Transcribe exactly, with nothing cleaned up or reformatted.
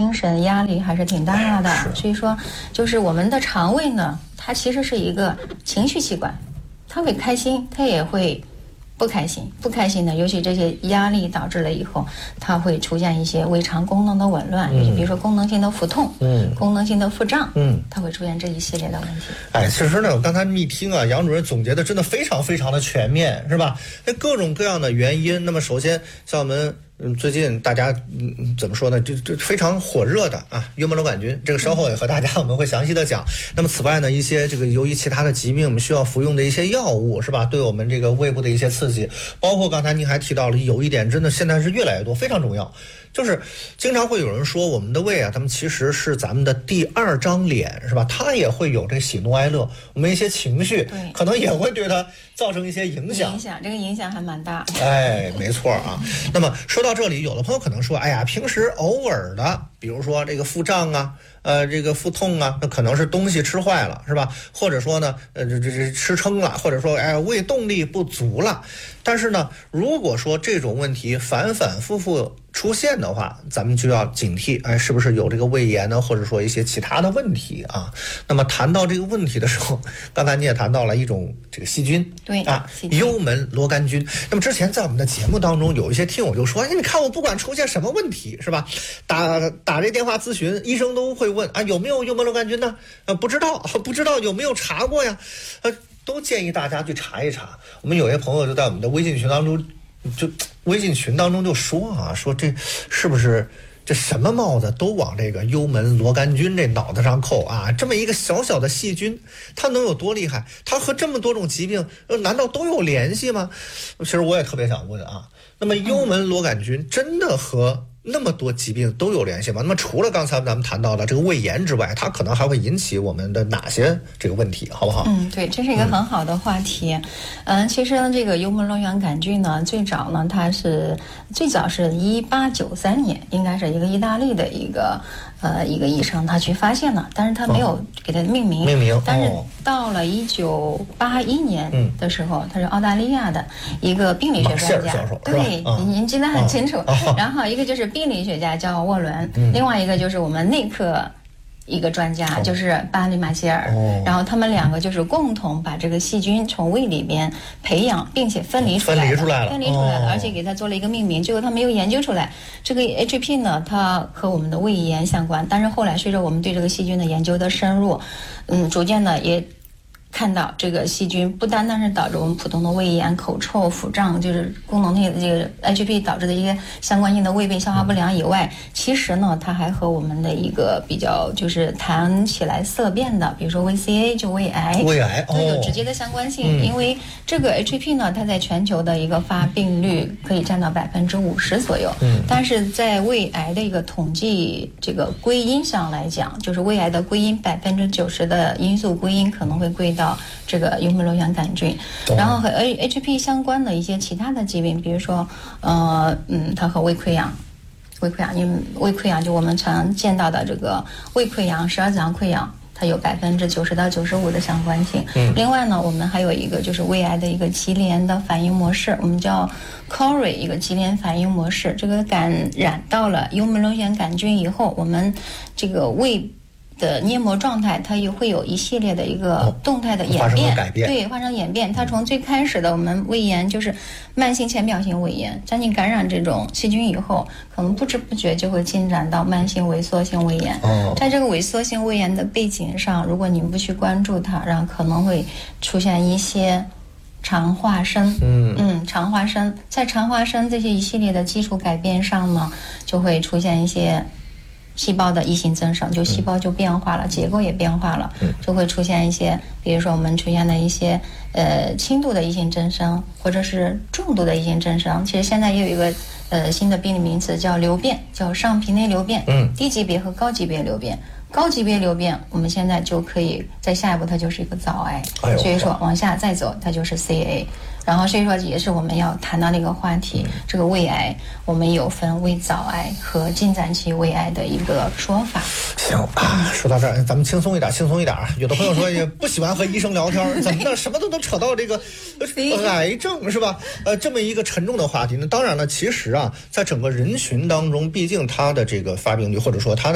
精神压力还是挺大的。所以说，就是我们的肠胃呢，它其实是一个情绪器官，它会开心，它也会不开心。不开心呢，尤其这些压力导致了以后，它会出现一些胃肠功能的紊乱，嗯、比如说功能性的腹痛，嗯，功能性的腹胀，嗯，它会出现这一系列的问题。 哎，其实呢，我刚才一听啊，杨主任总结的真的非常非常的全面，是吧？那各种各样的原因。那么首先，像我们。嗯，最近大家嗯怎么说呢？就就非常火热的啊，幽门螺杆菌，这个稍后也和大家我们会详细的讲。那么此外呢，一些这个由于其他的疾病，我们需要服用的一些药物，是吧？对我们这个胃部的一些刺激，包括刚才您还提到了有一点，真的现在是越来越多，非常重要。就是经常会有人说我们的胃啊，他们其实是咱们的第二张脸，是吧？它也会有这喜怒哀乐，我们一些情绪可能也会对它造成一些影响。 影响这个影响还蛮大。 哎，没错啊。那么说到这里，有的朋友可能说，哎呀，平时偶尔的，比如说这个腹胀啊，呃，这个腹痛啊，那可能是东西吃坏了，是吧？或者说呢，呃，这这这吃撑了，或者说哎，胃动力不足了。但是呢，如果说这种问题反反复复出现的话，咱们就要警惕，哎，是不是有这个胃炎呢，或者说一些其他的问题啊？那么谈到这个问题的时候，刚才你也谈到了一种这个细菌， 对啊，幽门螺杆菌。那么之前在我们的节目当中，有一些听友就说，哎，你看我不管出现什么问题，是吧？打打这电话咨询，医生都会问啊，有没有幽门螺杆菌呢？呃，不知道，不知道有没有查过呀？呃。都建议大家去查一查。我们有些朋友就在我们的微信群当中，就微信群当中就说啊，说这是不是这什么帽子都往这个幽门螺杆菌这脑袋上扣啊？这么一个小小的细菌，它能有多厉害？它和这么多种疾病，难道都有联系吗？其实我也特别想问啊，那么幽门螺杆菌真的和那么多疾病都有联系吗？那么除了刚才咱们谈到的这个胃炎之外，它可能还会引起我们的哪些这个问题，好不好？ 嗯，对，这是一个很好的话题。嗯，呃、其实呢，这个幽门螺杆菌呢，最早呢，它是最早是一八九三年，应该是一个意大利的一个呃一个医生他去发现了，但是他没有给它命名。 哦、命名。 但是到了一九八一年的时候，嗯、他是澳大利亚的一个病理学专家，对， 啊、 您记得很清楚。 啊、 然后一个就是病理学家叫沃伦，嗯、另外一个就是我们内科一个专家，哦、就是巴里马歇尔，哦、然后他们两个就是共同把这个细菌从胃里边培养，并且分离出来了， 分离出来了， 分离出来了， 哦、 而且给它做了一个命名。最后他没有研究出来这个 H P 呢，它和我们的胃炎相关。但是后来随着我们对这个细菌的研究的深入，嗯，逐渐的也看到这个细菌不单单是导致我们普通的胃炎、口臭、腹胀，就是功能性的这个 H P 导致的一些相关性的胃病、消化不良以外，其实呢，它还和我们的一个比较就是谈起来色变的，比如说 V C A 就胃癌， 胃癌都有直接的相关性。哦、因为这个 H P 呢，它在全球的一个发病率可以占到百分之五十左右，嗯，但是在胃癌的一个统计这个归因上来讲，就是胃癌的归因百分之九十的因素归因可能会归到这个幽门螺杆菌，然后和 H P 相关的一些其他的疾病，比如说，呃，嗯，它和胃溃疡，胃溃疡，因为胃溃疡就我们常见到的这个胃溃疡、十二指肠溃疡，它有百分之九十到九十五的相关性。嗯，另外呢，我们还有一个就是胃癌的一个级联的反应模式，我们叫 C O R I 一个级联反应模式。这个感染到了幽门螺杆菌以后，我们这个胃的黏膜状态，它也会有一系列的一个动态的演变， 哦、发生改变， 对，发生演变。它从最开始的我们胃炎，就是慢性浅表性胃炎，当你感染这种细菌以后，可能不知不觉就会进展到慢性萎缩性胃炎。哦，在这个萎缩性胃炎的背景上，如果你不去关注它，然后可能会出现一些肠化生，嗯嗯，肠化生，在肠化生这些一系列的基础改变上呢，就会出现一些细胞的异性增生，就细胞就变化了，嗯、结构也变化了，嗯、就会出现一些，比如说我们出现的一些呃轻度的异性增生，或者是重度的异性增生。其实现在也有一个呃新的病理名词叫瘤变，叫上皮内瘤变，嗯，低级别和高级别瘤变。高级别瘤变，我们现在就可以在下一步，它就是一个早癌，哎、所以说往下再走，它就是 C A。然后所以说也是我们要谈到那个话题，嗯、这个胃癌我们有分胃早癌和进展期胃癌的一个说法。 行啊，说到这儿，咱们轻松一点，轻松一点。有的朋友说也不喜欢和医生聊天，怎么的，什么都能扯到这个癌症是吧？呃，这么一个沉重的话题。那当然了，其实啊，在整个人群当中，毕竟它的这个发病率或者说它的